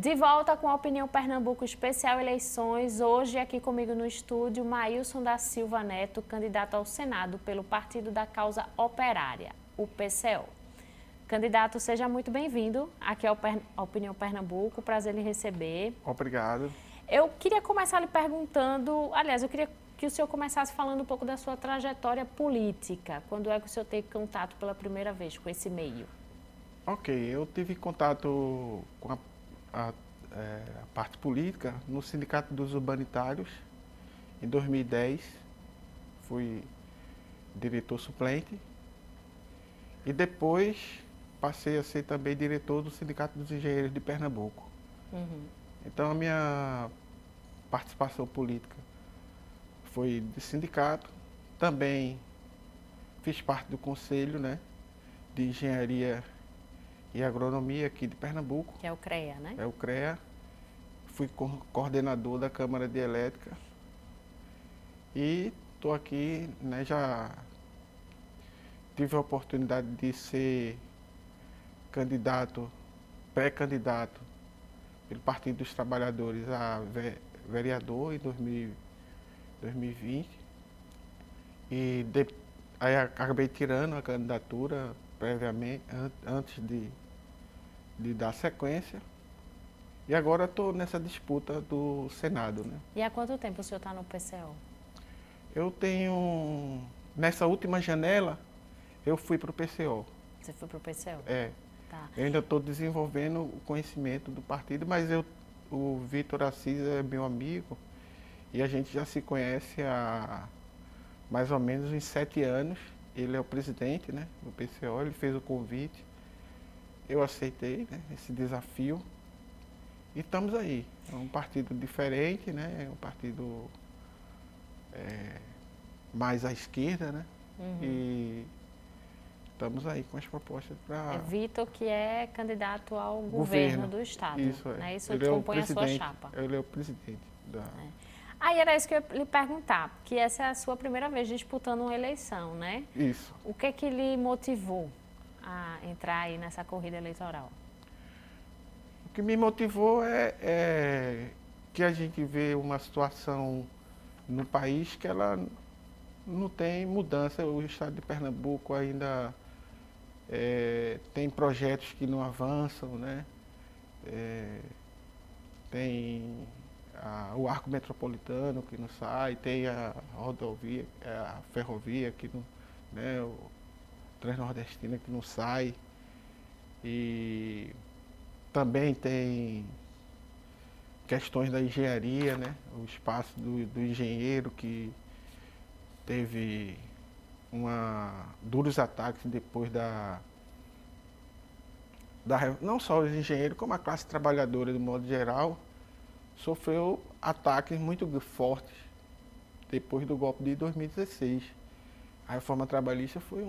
De volta com a Opinião Pernambuco Especial Eleições, hoje aqui comigo no estúdio, Maílson da Silva Neto, candidato ao Senado pelo Partido da Causa Operária, o PCO. Candidato, seja muito bem-vindo aqui ao Opinião Pernambuco, prazer lhe receber. Obrigado. Eu queria começar lhe perguntando, aliás, eu queria que o senhor começasse falando um pouco da sua trajetória política. Quando é que o senhor teve contato pela primeira vez com esse meio? Ok, eu tive contato com a parte política no Sindicato dos Urbanitários em 2010. Fui diretor suplente e depois passei a ser também diretor do Sindicato dos Engenheiros de Pernambuco. Então a minha participação política foi de sindicato, também fiz parte do Conselho, né, de Engenharia e Agronomia aqui de Pernambuco. Que é o CREA, né? É o CREA. Fui coordenador da Câmara de Elétrica e estou aqui, né, já tive a oportunidade de ser candidato, pré-candidato pelo Partido dos Trabalhadores a vereador em 2020 e aí acabei tirando a candidatura previamente, antes de dar sequência. E agora estou nessa disputa do Senado, né? E há quanto tempo o senhor está no PCO? Eu tenho, nessa última janela, eu fui para o PCO. Você foi para o PCO? É. Tá. Eu ainda estou desenvolvendo o conhecimento do partido, mas o Vitor Assis é meu amigo e a gente já se conhece há mais ou menos uns 7 anos. Ele é o presidente, né, do PCO, ele fez o convite. Eu aceitei, né, esse desafio. E estamos aí. É um partido diferente, né? É um partido mais à esquerda, né? E estamos aí com as propostas para... É Vitor, que é candidato ao governo do estado. Isso, é. Né? Isso Ele compõe a sua chapa. Ele é o presidente da... Aí era isso que eu ia lhe perguntar, que essa é a sua primeira vez disputando uma eleição, né? Isso. O que é que lhe motivou a entrar aí nessa corrida eleitoral? O que me motivou é que a gente vê uma situação no país que ela não tem mudança. O estado de Pernambuco ainda tem projetos que não avançam, né? Tem o arco metropolitano que não sai, tem a rodovia, a ferrovia que não, né? O Transnordestina que não sai. E também tem questões da engenharia, né? O espaço do engenheiro que teve duros ataques depois não só os engenheiros, como a classe trabalhadora, de modo geral, sofreu ataques muito fortes depois do golpe de 2016. A reforma trabalhista foi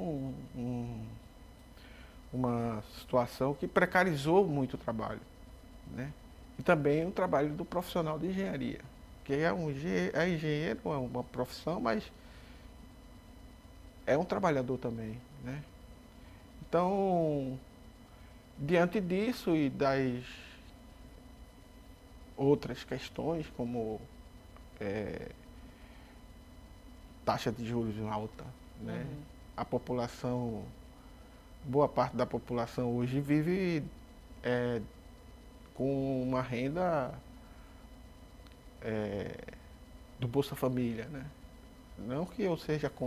uma situação que precarizou muito o trabalho, né? E também o trabalho do profissional de engenharia, que é engenheiro, é uma profissão, mas é um trabalhador também, né? Então, diante disso e das outras questões, como taxa de juros alta, né? A população, boa parte da população hoje vive com uma renda do Bolsa Família, né? Não que eu seja contra